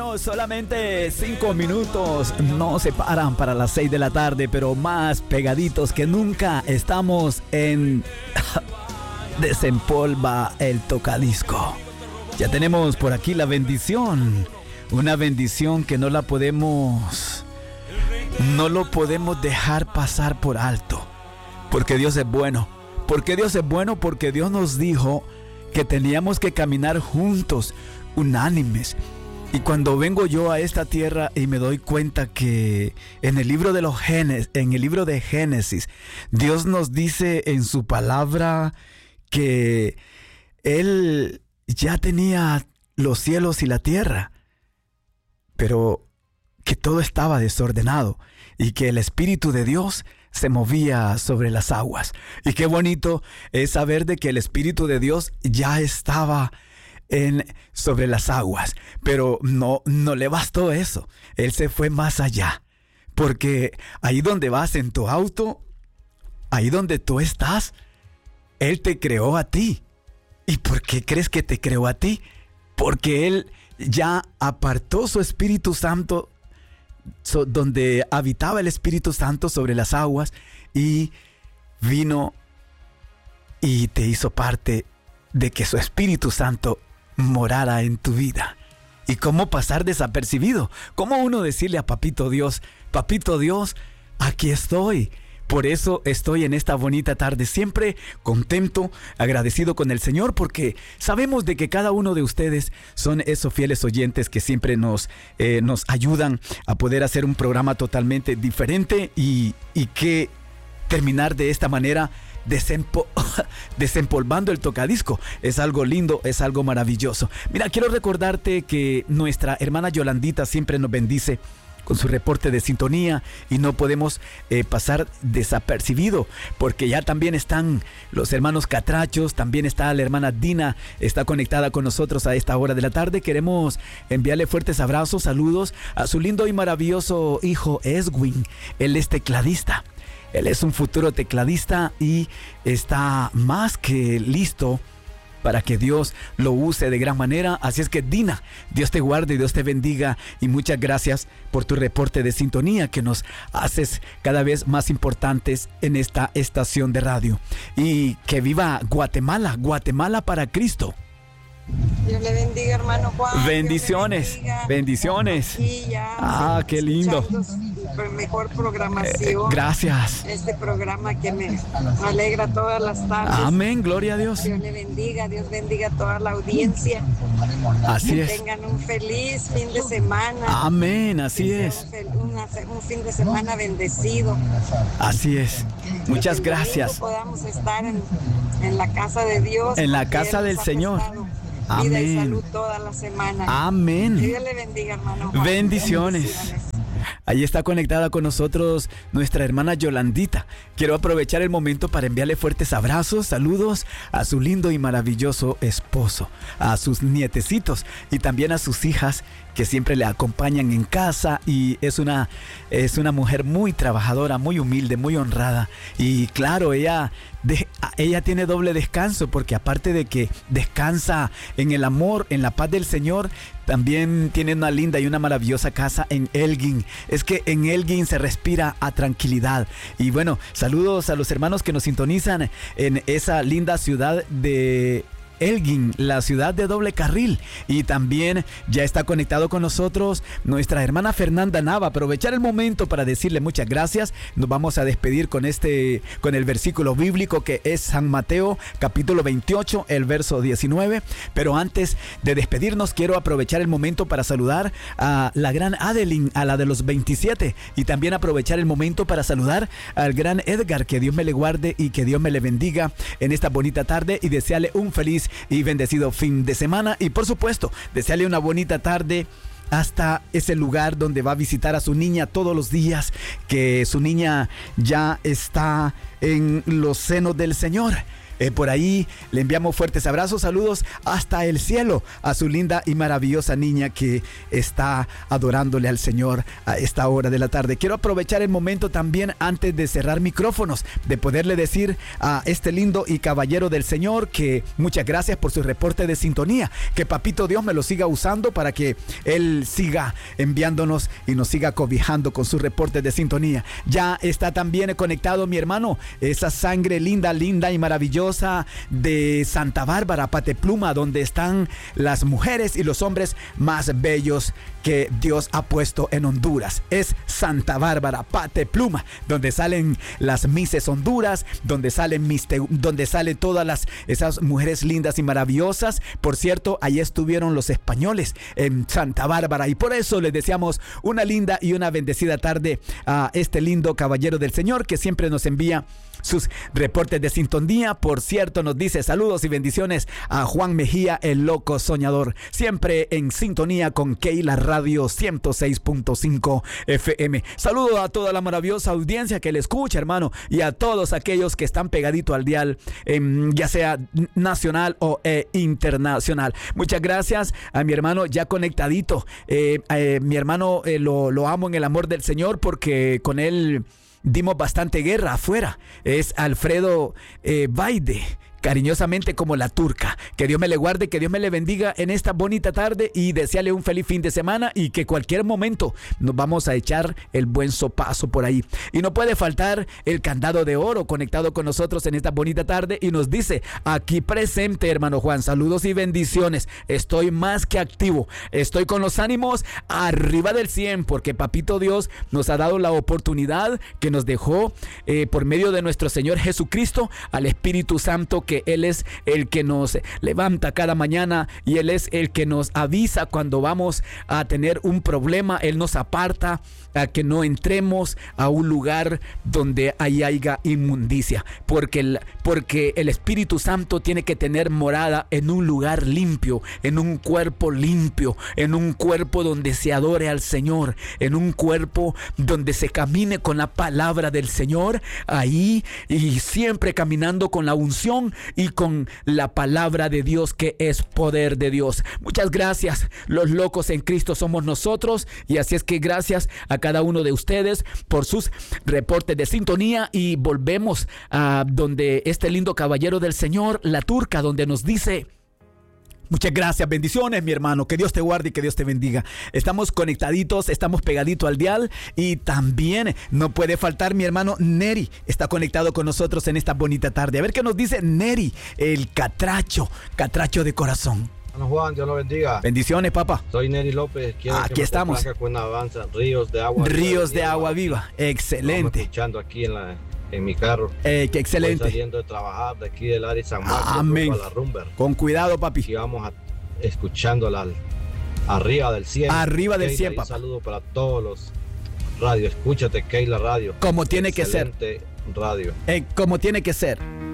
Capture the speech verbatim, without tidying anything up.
Bueno, solamente cinco minutos nos separan para las seis de la tarde, pero más pegaditos que nunca estamos en Desempolva el Tocadisco. Ya tenemos por aquí la bendición, una bendición que no la podemos, no lo podemos dejar pasar por alto, porque Dios es bueno, porque Dios es bueno, porque Dios nos dijo que teníamos que caminar juntos, unánimes. Y cuando vengo yo a esta tierra y me doy cuenta que en el libro de los Génesis, en el libro de Génesis, Dios nos dice en su palabra que Él ya tenía los cielos y la tierra, pero que todo estaba desordenado y que el Espíritu de Dios se movía sobre las aguas. Y qué bonito es saber de que el Espíritu de Dios ya estaba En, sobre las aguas, pero no, no le bastó eso. Él se fue más allá, porque ahí donde vas en tu auto, ahí donde tú estás, Él te creó a ti. ¿Y por qué crees que te creó a ti? Porque Él ya apartó su Espíritu Santo, so, donde habitaba el Espíritu Santo sobre las aguas, y vino y te hizo parte de que su Espíritu Santo morara en tu vida. ¿Y cómo pasar desapercibido? ¿Cómo uno decirle a Papito Dios, Papito Dios, aquí estoy? Por eso estoy en esta bonita tarde, siempre contento, agradecido con el Señor, porque sabemos de que cada uno de ustedes son esos fieles oyentes que siempre nos, eh, nos ayudan a poder hacer un programa totalmente diferente y, y que terminar de esta manera Desempo- desempolvando el tocadisco. Es algo lindo, es algo maravilloso. Mira, quiero recordarte que nuestra hermana Yolandita siempre nos bendice con su reporte de sintonía y no podemos eh, pasar desapercibido, porque ya también están los hermanos Catrachos, también está la hermana Dina, está conectada con nosotros a esta hora de la tarde. Queremos enviarle fuertes abrazos, saludos a su lindo y maravilloso hijo Eswin. Él es tecladista. Él es un futuro tecladista y está más que listo para que Dios lo use de gran manera. Así es que, Dina, Dios te guarde y Dios te bendiga, y muchas gracias por tu reporte de sintonía que nos haces cada vez más importantes en esta estación de radio. Y que viva Guatemala, Guatemala para Cristo. Dios le bendiga, hermano Juan. Bendiciones, bendiga. bendiciones. Ya, ah, qué lindo. Mejor programación. Eh, gracias. Este programa que me alegra todas las tardes. Amén, gloria a Dios. Dios le bendiga, Dios bendiga a toda la audiencia. Así que es. tengan un feliz fin de semana. Amén, así que es. Un, una, un fin de semana bendecido. Así es. Muchas que gracias. Podamos estar en, en la casa de Dios. En la casa del Señor. Vida Amén. y salud toda la semana. Amén. Que Dios le bendiga, hermano Juan. Bendiciones. Bendiciones. Ahí está conectada con nosotros nuestra hermana Yolandita. Quiero aprovechar el momento para enviarle fuertes abrazos, saludos a su lindo y maravilloso esposo, a sus nietecitos y también a sus hijas que siempre le acompañan en casa, y es una, es una mujer muy trabajadora, muy humilde, muy honrada. Y claro, ella, de, ella tiene doble descanso, porque aparte de que descansa en el amor, en la paz del Señor, también tiene una linda y una maravillosa casa en Elgin. Es que en Elgin se respira a tranquilidad. Y bueno, saludos a los hermanos que nos sintonizan en esa linda ciudad de Elgin, la ciudad de doble carril. Y también ya está conectado con nosotros nuestra hermana Fernanda Nava. Aprovechar el momento para decirle muchas gracias. Nos vamos a despedir con este, con el versículo bíblico que es San Mateo capítulo veintiocho, el verso diecinueve. Pero antes de despedirnos, quiero aprovechar el momento para saludar a la gran Adeline, a la de los veintisiete, y también aprovechar el momento para saludar al gran Edgar. Que Dios me le guarde y que Dios me le bendiga en esta bonita tarde, y desearle un feliz y bendecido fin de semana. Y por supuesto, desearle una bonita tarde hasta ese lugar donde va a visitar a su niña todos los días, que su niña ya está en los senos del Señor. Eh, por ahí le enviamos fuertes abrazos, saludos hasta el cielo a su linda y maravillosa niña que está adorándole al Señor a esta hora de la tarde. Quiero aprovechar el momento también, antes de cerrar micrófonos, de poderle decir a este lindo y caballero del Señor que muchas gracias por su reporte de sintonía, que papito Dios me lo siga usando para que Él siga enviándonos y nos siga cobijando con su reporte de sintonía. Ya está también conectado mi hermano, esa sangre linda, linda y maravillosa de Santa Bárbara, Patepluma, donde están las mujeres y los hombres más bellos que Dios ha puesto en Honduras. Es Santa Bárbara, Patepluma, donde salen las Misses Honduras, donde salen mis te, donde salen todas las esas mujeres lindas y maravillosas. Por cierto, ahí estuvieron los españoles en Santa Bárbara, y por eso les deseamos una linda y una bendecida tarde a este lindo caballero del Señor que siempre nos envía sus reportes de sintonía. Por cierto, nos dice saludos y bendiciones a Juan Mejía, el loco soñador, siempre en sintonía con Keila Radio ciento seis punto cinco F M. Saludo a toda la maravillosa audiencia que le escucha, hermano, y a todos aquellos que están pegadito al dial, eh, ya sea nacional o eh, internacional. Muchas gracias a mi hermano ya conectadito. Eh, eh, mi hermano eh, lo, lo amo en el amor del Señor, porque con él dimos bastante guerra afuera. Es Alfredo eh, Baide, cariñosamente como la turca. Que Dios me le guarde, que Dios me le bendiga en esta bonita tarde, y desearle un feliz fin de semana, y que cualquier momento nos vamos a echar el buen sopazo por ahí. Y no puede faltar el Candado de Oro, conectado con nosotros en esta bonita tarde, y nos dice: aquí presente, hermano Juan, saludos y bendiciones, estoy más que activo, estoy con los ánimos arriba del cien, porque papito Dios nos ha dado la oportunidad que nos dejó eh, por medio de nuestro Señor Jesucristo, al Espíritu Santo, que que Él es el que nos levanta cada mañana, y Él es el que nos avisa cuando vamos a tener un problema. Él nos aparta a que no entremos a un lugar donde ahí haya inmundicia, porque el, porque el Espíritu Santo tiene que tener morada en un lugar limpio, en un cuerpo limpio, en un cuerpo donde se adore al Señor, en un cuerpo donde se camine con la palabra del Señor, ahí, y siempre caminando con la unción y con la palabra de Dios, que es poder de Dios. Muchas gracias. Los locos en Cristo somos nosotros, y así es que gracias a cada uno de ustedes por sus reportes de sintonía, y volvemos a donde este lindo caballero del Señor, la turca, donde nos dice: muchas gracias, bendiciones mi hermano, que Dios te guarde y que Dios te bendiga. Estamos conectaditos, estamos pegaditos al dial, y también no puede faltar mi hermano Neri, está conectado con nosotros en esta bonita tarde. A ver qué nos dice Neri, el catracho, catracho de corazón. Bueno, Juan, Dios lo bendiga. Bendiciones, papá. Soy Neri López. Quiero Aquí que me estamos. Con una avanza, Ríos de Agua Ríos Viva, de Agua Viva. Excelente. Estamos escuchando aquí en, la, en mi carro. Eh, qué excelente. Estoy saliendo de trabajar de aquí del área de San Marcos. Amén. A la Rumber. Con cuidado, papi. Aquí vamos a, escuchándola arriba del cien. Arriba del Keila, cien, un papá. saludo para todos los radio. Escúchate, Keila Radio. Como tiene que ser. Excelente radio. Eh, como tiene que ser.